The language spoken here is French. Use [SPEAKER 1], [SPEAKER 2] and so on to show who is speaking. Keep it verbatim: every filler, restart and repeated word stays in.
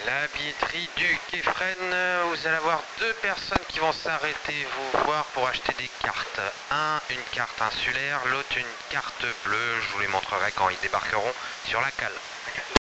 [SPEAKER 1] La billetterie du Quai Fresnes, vous allez avoir deux personnes qui vont s'arrêter vous voir pour acheter des cartes. Un, une carte insulaire, l'autre une carte bleue. Je vous les montrerai quand ils débarqueront sur la cale.